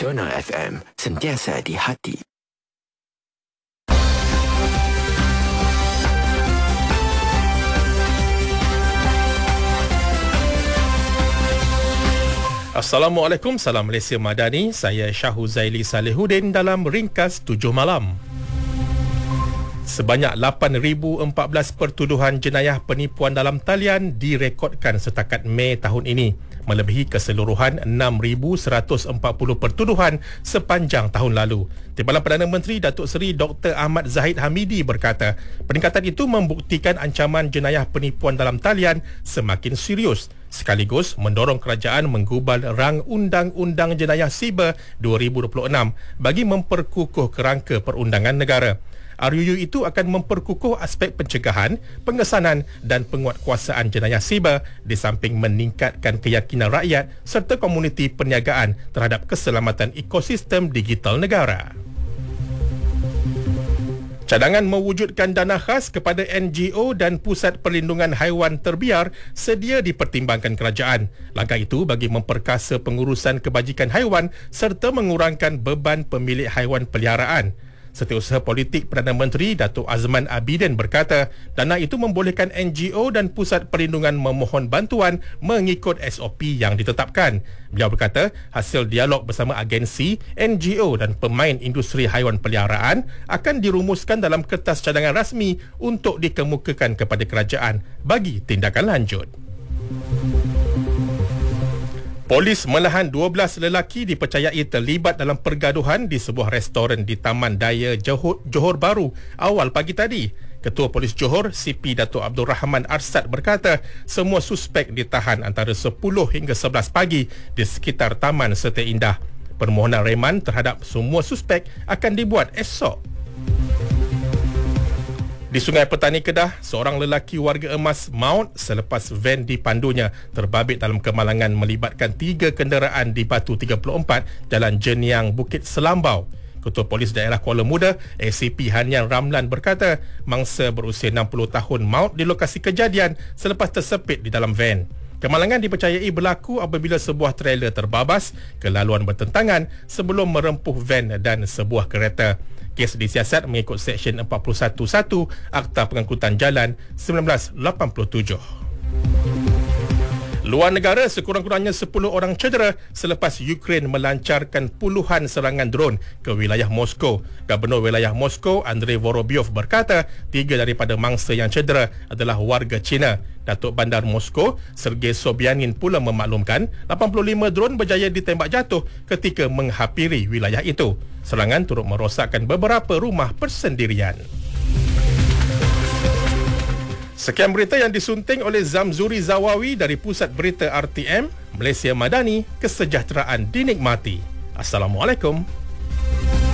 Nasional FM, sentiasa di hati. Assalamualaikum, salam Malaysia Madani. Saya Syahuzaili Salihuddin dalam Ringkas 7 Malam. Sebanyak 8,014 pertuduhan jenayah penipuan dalam talian direkodkan setakat Mei tahun ini, melebihi keseluruhan 6,140 pertuduhan sepanjang tahun lalu. Timbalan Perdana Menteri Datuk Seri Dr. Ahmad Zahid Hamidi berkata, peningkatan itu membuktikan ancaman jenayah penipuan dalam talian semakin serius, sekaligus mendorong kerajaan menggubal rang Undang-Undang Jenayah Siber 2026 bagi memperkukuh kerangka perundangan negara. RUU itu akan memperkukuh aspek pencegahan, pengesanan dan penguatkuasaan jenayah siber di samping meningkatkan keyakinan rakyat serta komuniti perniagaan terhadap keselamatan ekosistem digital negara. Cadangan mewujudkan dana khas kepada NGO dan Pusat Perlindungan Haiwan Terbiar sedia dipertimbangkan kerajaan. Langkah itu bagi memperkasa pengurusan kebajikan haiwan serta mengurangkan beban pemilik haiwan peliharaan. Setiausaha Politik Perdana Menteri Datuk Azman Abidin berkata, dana itu membolehkan NGO dan Pusat Perlindungan memohon bantuan mengikut SOP yang ditetapkan. Beliau berkata, hasil dialog bersama agensi, NGO dan pemain industri haiwan peliharaan akan dirumuskan dalam kertas cadangan rasmi untuk dikemukakan kepada kerajaan bagi tindakan lanjut. Polis menahan 12 lelaki dipercayai terlibat dalam pergaduhan di sebuah restoran di Taman Daya Johor Bahru awal pagi tadi. Ketua Polis Johor, CP Datuk Abdul Rahman Arsad berkata, semua suspek ditahan antara 10 hingga 11 pagi di sekitar Taman Serta Indah. Permohonan reman terhadap semua suspek akan dibuat esok. Di Sungai Petani Kedah, seorang lelaki warga emas maut selepas van dipandunya terbabit dalam kemalangan melibatkan 3 kenderaan di Batu 34, Jalan Jeniang, Bukit Selambau. Ketua Polis Daerah Kuala Muda, ACP Hanian Ramlan berkata, mangsa berusia 60 tahun maut di lokasi kejadian selepas tersepit di dalam van. Kemalangan dipercayai berlaku apabila sebuah trailer terbabas ke laluan bertentangan sebelum merempuh van dan sebuah kereta. Kes disiasat mengikut Seksyen 41.1 Akta Pengangkutan Jalan 1987. Luar negara, sekurang-kurangnya 10 orang cedera selepas Ukraine melancarkan puluhan serangan drone ke wilayah Moskow. Gubernur wilayah Moskow, Andrei Vorobyov berkata, 3 daripada mangsa yang cedera adalah warga China. Datuk Bandar Moskow, Sergei Sobyanin pula memaklumkan 85 drone berjaya ditembak jatuh ketika menghampiri wilayah itu. Serangan turut merosakkan beberapa rumah persendirian. Sekian berita yang disunting oleh Zamzuri Zawawi dari Pusat Berita RTM, Malaysia Madani, kesejahteraan dinikmati. Assalamualaikum.